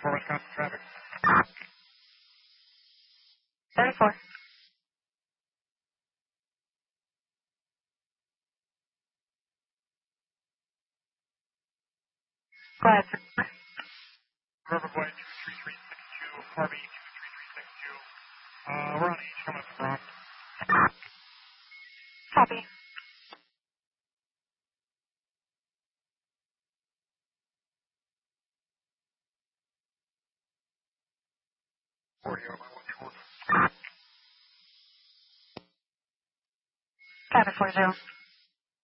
34 Wisconsin traffic. 34. Go ahead, sir. River Boy 23362, Harvey 23362. We're on H coming up from. Copy. Cabin 40.